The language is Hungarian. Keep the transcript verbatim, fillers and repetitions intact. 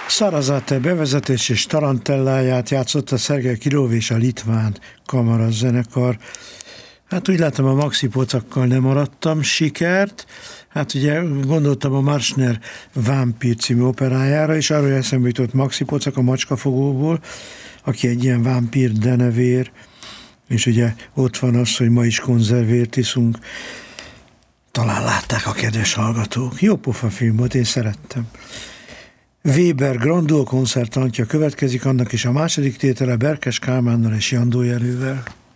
Szarazate bevezetés és tarantelláját játszotta Szergej Kirov és a Litván kamarazenekar. Hát úgy látom, a Maxi Pocakkal nem maradtam sikert. Hát ugye gondoltam a Marschner Vámpír című operájára, és arról eszembe jutott Maxi Pocak a Macskafogóból, aki egy ilyen vámpír denevér, és ugye ott van az, hogy ma is konzervért iszunk. Talán látták a kedves hallgatók. Jó pofa film volt, én szerettem. Weber Grand Duo koncertantja következik, annak is a második tétele Berkes Kálmánnal és Jandó Jelővel.